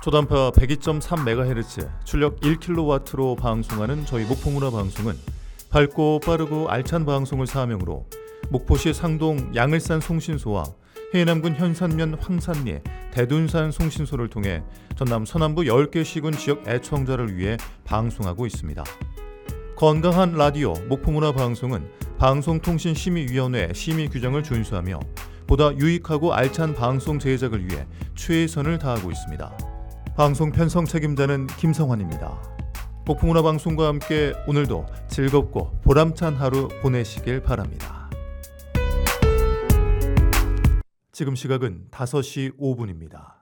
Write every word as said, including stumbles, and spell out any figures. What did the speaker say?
초단파 백이 점 삼 메가헤르츠, 출력 일 킬로와트로 방송하는 저희 목포문화 방송은 밝고 빠르고 알찬 방송을 사명으로 목포시 상동 양을산 송신소와 해남군 현산면 황산리의 대둔산 송신소를 통해 전남 서남부 열 개 시군 지역 애청자를 위해 방송하고 있습니다. 건강한 라디오 목포문화 방송은 방송통신심의위원회 심의 규정을 준수하며 보다 유익하고 알찬 방송 제작을 위해 최선을 다하고 있습니다. 방송 편성 책임자는 김성환입니다. 목포문화 방송과 함께 오늘도 즐겁고 보람찬 하루 보내시길 바랍니다. 지금 시각은 다섯 시 오 분입니다.